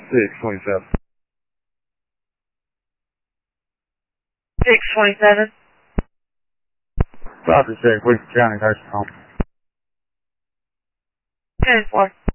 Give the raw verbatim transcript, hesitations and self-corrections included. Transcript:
six twenty-seven. six twenty-seven. Roger, six, Winston County, nursing home. ten four.